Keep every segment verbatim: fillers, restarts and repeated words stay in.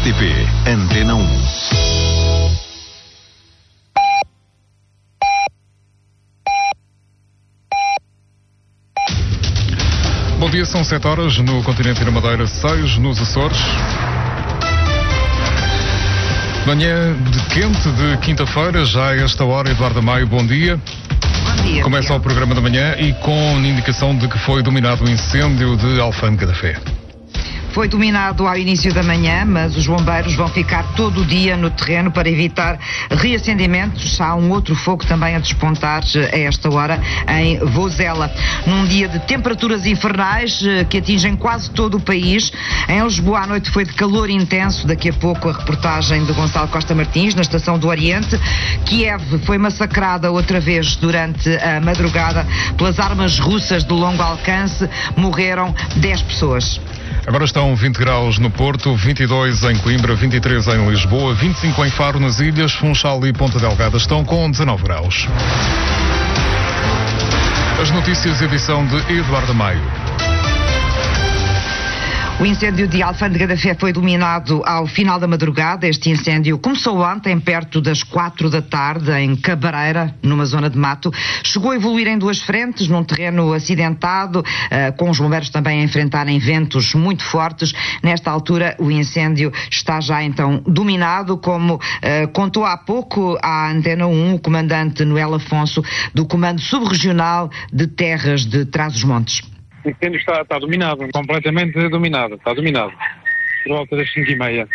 T P Antena um. Bom dia, são sete horas no continente e na Madeira, seis nos Açores. Manhã de quente de quinta-feira, já a esta hora, Eduardo Maio, bom dia. Bom dia. Começa o programa da manhã e com indicação de que foi dominado o incêndio de Alfândega da Fé. Foi dominado ao início da manhã, mas os bombeiros vão ficar todo o dia no terreno para evitar reacendimentos. Há um outro fogo também a despontar a esta hora em Vozela. Num dia de temperaturas infernais que atingem quase todo o país. Em Lisboa, à noite foi de calor intenso. Daqui a pouco a reportagem de Gonçalo Costa Martins, na Estação do Oriente. Kiev foi massacrada outra vez durante a madrugada pelas armas russas de longo alcance. Morreram dez pessoas. Agora estão vinte graus no Porto, vinte e dois em Coimbra, vinte e três em Lisboa, vinte e cinco em Faro, nas Ilhas, Funchal e Ponta Delgada estão com dezanove graus. As notícias, edição de Eduardo Maio. O incêndio de Alfândega da Fé foi dominado ao final da madrugada. Este incêndio começou ontem, perto das quatro da tarde, em Cabareira, numa zona de mato. Chegou a evoluir em duas frentes, num terreno acidentado, uh, com os bombeiros também a enfrentarem ventos muito fortes. Nesta altura, o incêndio está já então dominado, como uh, contou há pouco à Antena um o comandante Noel Afonso, do Comando Subregional de Terras de Trás-os-Montes. O incêndio está, está dominado, completamente dominado, está dominado, por volta das cinco e meia.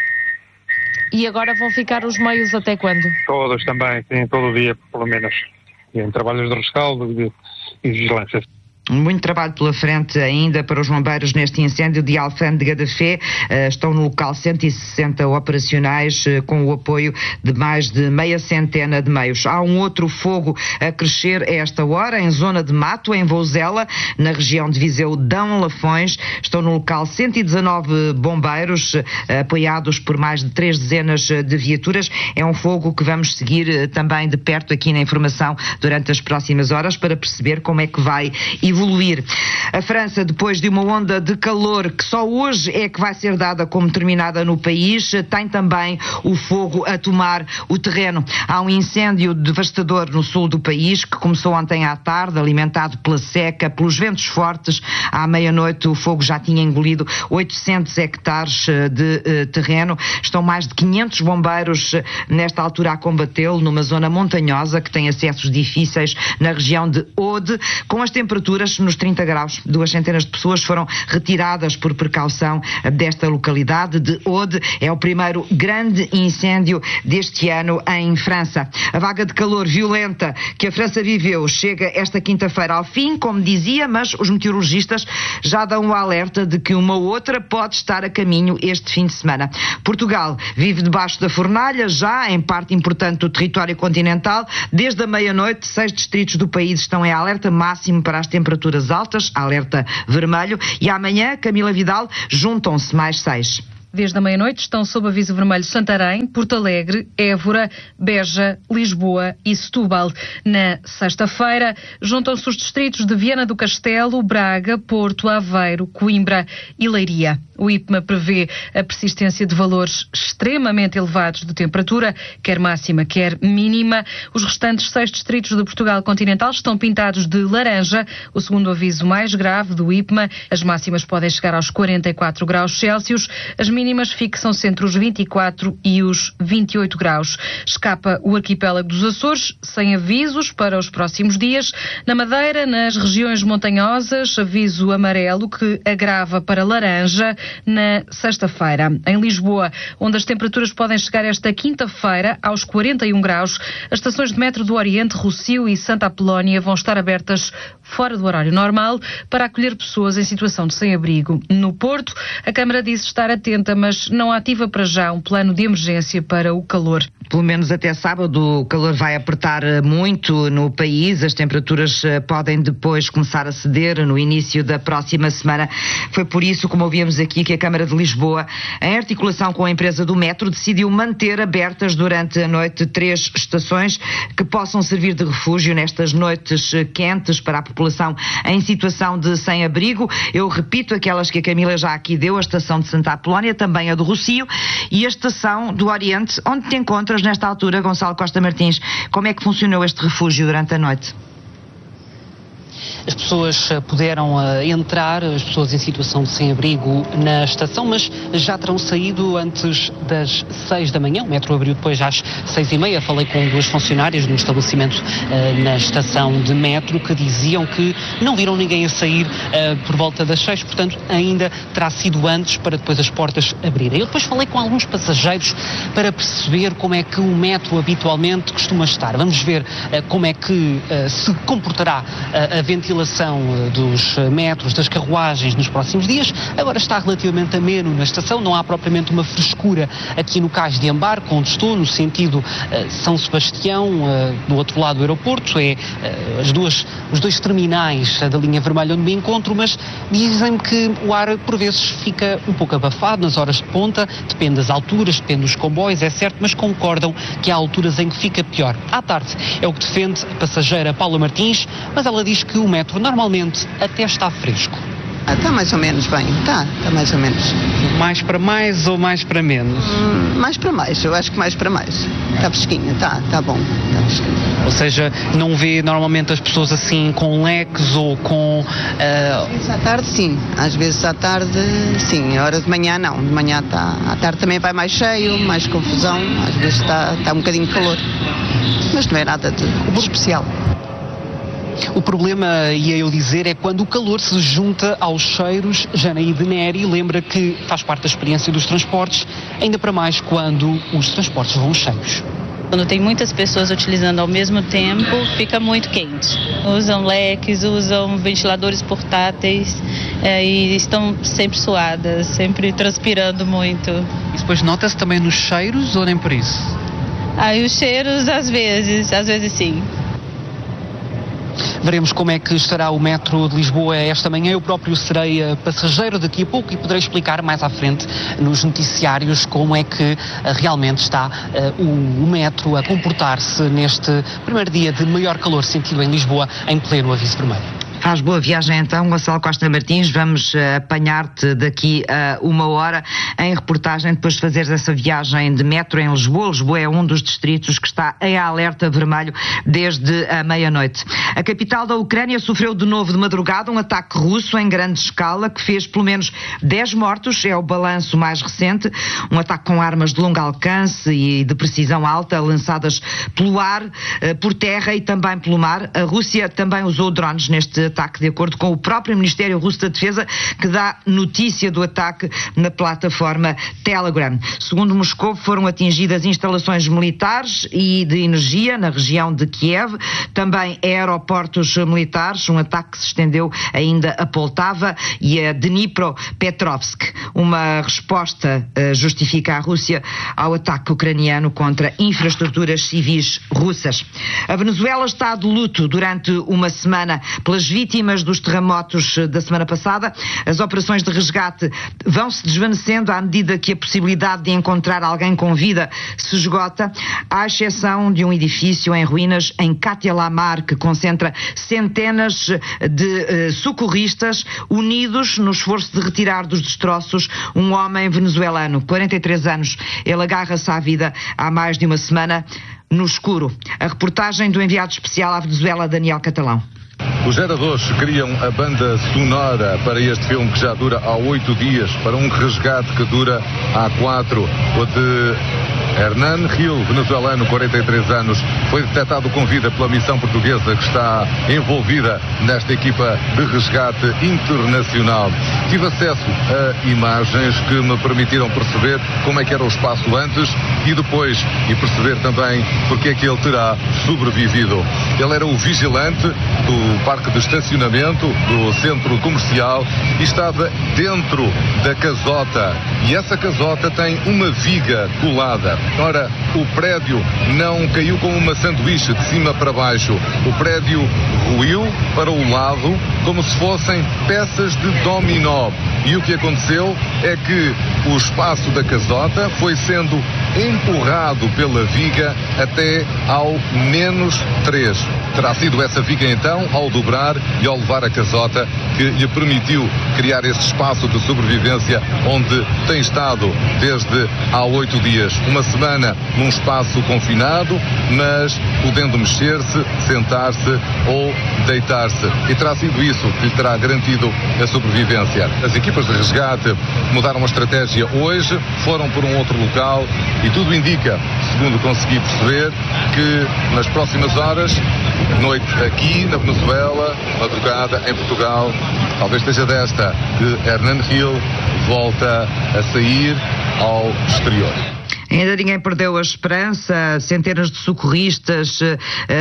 E agora vão ficar os meios até quando? Todos também, sim, todo o dia, pelo menos, em trabalhos de rescaldo e de, de vigilância. Muito trabalho pela frente ainda para os bombeiros neste incêndio de Alfândega da Fé. Uh, estão no local cento e sessenta operacionais, uh, com o apoio de mais de meia centena de meios. Há um outro fogo a crescer a esta hora, em zona de mato, em Vozela, na região de Viseu, Dão Lafões. Estão no local cento e dezanove bombeiros, uh, apoiados por mais de três dezenas de viaturas. É um fogo que vamos seguir uh, também de perto aqui na informação durante as próximas horas, para perceber como é que vai evoluir. A França, depois de uma onda de calor que só hoje é que vai ser dada como terminada no país, tem também o fogo a tomar o terreno. Há um incêndio devastador no sul do país, que começou ontem à tarde, alimentado pela seca, pelos ventos fortes. À meia-noite o fogo já tinha engolido oitocentos hectares de uh, terreno. Estão mais de quinhentos bombeiros uh, nesta altura a combatê-lo, numa zona montanhosa que tem acessos difíceis na região de Aude, com as temperaturas nos trinta graus. Duas centenas de pessoas foram retiradas por precaução desta localidade de Aude. É o primeiro grande incêndio deste ano em França. A vaga de calor violenta que a França viveu chega esta quinta-feira ao fim, como dizia, mas os meteorologistas já dão o alerta de que uma outra pode estar a caminho este fim de semana. Portugal vive debaixo da fornalha, já em parte importante do território continental. Desde a meia-noite, seis distritos do país estão em alerta máximo para as temperaturas altas, alerta vermelho, e amanhã, Camila Vidal, juntam-se mais seis. Desde a meia-noite estão sob aviso vermelho Santarém, Porto Alegre, Évora, Beja, Lisboa e Setúbal. Na sexta-feira, juntam-se os distritos de Viana do Castelo, Braga, Porto, Aveiro, Coimbra e Leiria. O I P M A prevê a persistência de valores extremamente elevados de temperatura, quer máxima, quer mínima. Os restantes seis distritos de Portugal continental estão pintados de laranja, o segundo aviso mais grave do I P M A. As máximas podem chegar aos quarenta e quatro graus Celsius, as mínimas fixam-se entre os vinte e quatro e os vinte e oito graus. Escapa o arquipélago dos Açores, sem avisos para os próximos dias. Na Madeira, nas regiões montanhosas, aviso amarelo que agrava para laranja na sexta-feira. Em Lisboa, onde as temperaturas podem chegar esta quinta-feira aos quarenta e um graus, as estações de metro do Oriente, Rossio e Santa Apolónia vão estar abertas fora do horário normal para acolher pessoas em situação de sem-abrigo. No Porto, a Câmara disse estar atenta, mas não ativa para já um plano de emergência para o calor. Pelo menos até sábado o calor vai apertar muito no país. As temperaturas podem depois começar a ceder no início da próxima semana. Foi por isso, como ouvíamos aqui, que a Câmara de Lisboa, em articulação com a empresa do metro, decidiu manter abertas durante a noite três estações que possam servir de refúgio nestas noites quentes para a população em situação de sem-abrigo. Eu repito aquelas que a Camila já aqui deu: a estação de Santa Apolónia, também a do Rossio e a estação do Oriente, onde te encontras nesta altura, Gonçalo Costa Martins. Como é que funcionou este refúgio durante a noite? As pessoas puderam uh, entrar, as pessoas em situação de sem-abrigo na estação, mas já terão saído antes das seis da manhã. O metro abriu depois às seis e meia. Falei com duas funcionárias no estabelecimento uh, na estação de metro que diziam que não viram ninguém a sair uh, por volta das seis, portanto ainda terá sido antes para depois as portas abrirem. Eu depois falei com alguns passageiros para perceber como é que o metro habitualmente costuma estar. Vamos ver uh, como é que uh, se comportará uh, a ventilação dos metros, das carruagens nos próximos dias. Agora está relativamente ameno na estação, não há propriamente uma frescura aqui no cais de embarque, onde estou, no sentido uh, São Sebastião, uh, do outro lado do aeroporto, é uh, as duas, os dois terminais uh, da linha vermelha onde me encontro, mas dizem-me que o ar por vezes fica um pouco abafado nas horas de ponta, depende das alturas, depende dos comboios, é certo, mas concordam que há alturas em que fica pior. À tarde é o que defende a passageira Paula Martins, mas ela diz que o metro normalmente até está fresco. Ah, está mais ou menos bem, está, está mais ou menos. Mais para mais ou mais para menos? Hum, mais para mais, eu acho que mais para mais. Está fresquinho, está, está bom, está fresquinho. Ou seja, não vê normalmente as pessoas assim com leques ou com... Uh... Às vezes à tarde sim, às vezes à tarde sim, a hora de manhã não, de manhã está, à tarde também vai mais cheio, mais confusão, às vezes está, está um bocadinho de calor, mas não é nada de, de especial. O problema, ia eu dizer, é quando o calor se junta aos cheiros. Janaíde Neri lembra que faz parte da experiência dos transportes, ainda para mais quando os transportes vão cheios. Quando tem muitas pessoas utilizando ao mesmo tempo, fica muito quente. Usam leques, usam ventiladores portáteis é, e estão sempre suadas, sempre transpirando muito. E depois nota-se também nos cheiros ou nem por isso? Aí os cheiros, às vezes, às vezes sim. Veremos como é que estará o metro de Lisboa esta manhã. Eu próprio serei passageiro daqui a pouco e poderei explicar mais à frente nos noticiários como é que realmente está uh, o, o metro a comportar-se neste primeiro dia de maior calor sentido em Lisboa, em pleno aviso vermelho. Faz boa viagem então, Gonçalo Costa Martins. Vamos uh, apanhar-te daqui a uh, uma hora em reportagem depois de fazeres essa viagem de metro em Lisboa. Lisboa é um dos distritos que está em alerta vermelho desde a meia-noite. A capital da Ucrânia sofreu de novo de madrugada um ataque russo em grande escala que fez pelo menos dez mortos, é o balanço mais recente. Um ataque com armas de longo alcance e de precisão alta lançadas pelo ar, uh, por terra e também pelo mar. A Rússia também usou drones neste ataque, de acordo com o próprio Ministério Russo da Defesa, que dá notícia do ataque na plataforma Telegram. Segundo Moscou, foram atingidas instalações militares e de energia na região de Kiev, também aeroportos militares. Um ataque que se estendeu ainda a Poltava e a Dnipropetrovsk. Uma resposta uh, justifica a Rússia ao ataque ucraniano contra infraestruturas civis russas. A Venezuela está de luto durante uma semana pelas vítimas dos terremotos da semana passada. As operações de resgate vão se desvanecendo à medida que a possibilidade de encontrar alguém com vida se esgota, à exceção de um edifício em ruínas em Catialamar, que concentra centenas de uh, socorristas unidos no esforço de retirar dos destroços um homem venezuelano, quarenta e três anos. Ele agarra-se à vida há mais de uma semana no escuro. A reportagem do enviado especial à Venezuela, Daniel Catalão. Os geradores criam a banda sonora para este filme que já dura há oito dias, para um resgate que dura há quatro. O de Hernán Gil, venezuelano, quarenta e três anos, foi detectado com vida pela missão portuguesa que está envolvida nesta equipa de resgate internacional. Tive acesso a imagens que me permitiram perceber como é que era o espaço antes e depois, e perceber também porque é que ele terá sobrevivido. Ele era o vigilante do parque de estacionamento do centro comercial e estava dentro da casota, e essa casota tem uma viga colada. Ora, o prédio não caiu como uma sanduíche de cima para baixo, o prédio ruiu para o lado como se fossem peças de dominó, e o que aconteceu é que o espaço da casota foi sendo empurrado pela viga até ao menos três. Terá sido essa viga então, ao dobrar e ao levar a casota, que lhe permitiu criar esse espaço de sobrevivência onde tem estado desde há oito dias. Uma semana num espaço confinado, mas podendo mexer-se, sentar-se ou deitar-se. E terá sido isso que lhe terá garantido a sobrevivência. As equipas de resgate mudaram a estratégia hoje, foram por um outro local e tudo indica, segundo consegui perceber, que nas próximas horas, noite aqui na Venezuela, madrugada em Portugal, talvez seja desta que Hernan Gil volta a sair ao exterior. Ainda ninguém perdeu a esperança, centenas de socorristas uh,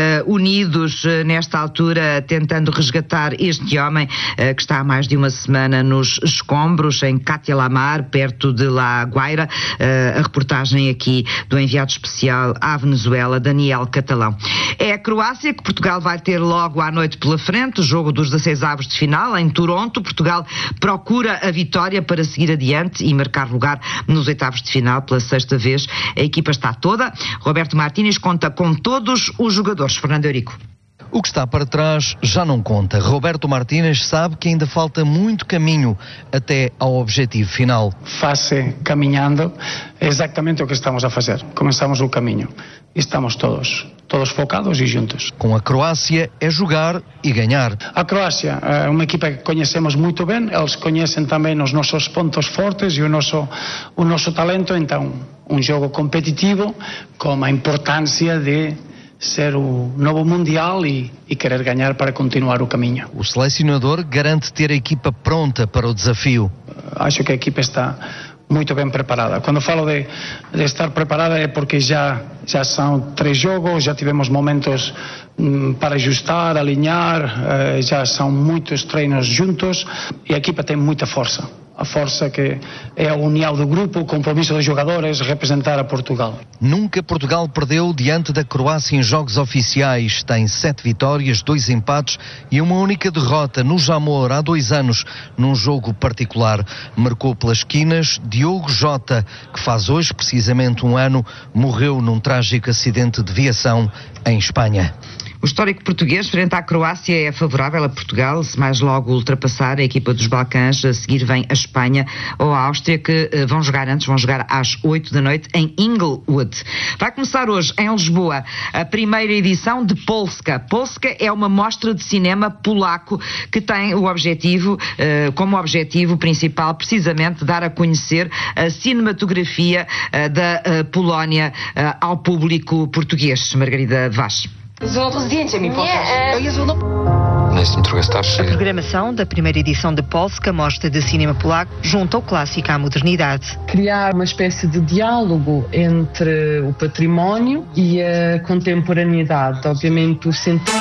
unidos uh, nesta altura tentando resgatar este homem uh, que está há mais de uma semana nos escombros em Cátia Lamar, perto de La Guaira. Uh, a reportagem aqui do enviado especial à Venezuela, Daniel Catalão. É a Croácia que Portugal vai ter logo à noite pela frente, o jogo dos dezasseis avos de final em Toronto. Portugal procura a vitória para seguir adiante e marcar lugar nos oitavos de final pela sexta vez. A equipa está toda. Roberto Martínez conta com todos os jogadores. Fernando Eurico. O que está para trás já não conta. Roberto Martínez sabe que ainda falta muito caminho até ao objetivo final. Fase caminhando é exatamente o que estamos a fazer. Começamos o caminho. Estamos todos, todos focados e juntos. Com a Croácia é jogar e ganhar. A Croácia é uma equipa que conhecemos muito bem. Eles conhecem também os nossos pontos fortes e o nosso, o nosso talento. Então, um jogo competitivo com a importância de ser o novo Mundial e, e querer ganhar para continuar o caminho. O selecionador garante ter a equipa pronta para o desafio. Acho que a equipa está muito bem preparada. Quando falo de, de estar preparada é porque já, já são três jogos, já tivemos momentos hum, para ajustar, alinhar, eh, já são muitos treinos juntos e a equipa tem muita força. A força que é a união do grupo, o compromisso dos jogadores, representar a Portugal. Nunca Portugal perdeu diante da Croácia em jogos oficiais. Tem sete vitórias, dois empates e uma única derrota no Jamor há dois anos, num jogo particular. Marcou pelas esquinas Diogo Jota, que faz hoje precisamente um ano, morreu num trágico acidente de viação em Espanha. O histórico português frente à Croácia é favorável a Portugal, se mais logo ultrapassar a equipa dos Balcãs. A seguir vem a Espanha ou a Áustria, que uh, vão jogar antes, vão jogar às oito da noite em Inglewood. Vai começar hoje em Lisboa a primeira edição de Polska. Polska é uma mostra de cinema polaco que tem o objetivo, uh, como objetivo principal, precisamente dar a conhecer a cinematografia uh, da uh, Polónia uh, ao público português. Margarida Vaz. Złoto zdjęcie mi pokaż. Jezu, no... A programação da primeira edição de Polska, mostra de cinema polaco, junta o clássico à modernidade. Criar uma espécie de diálogo entre o património e a contemporaneidade. Obviamente o sentido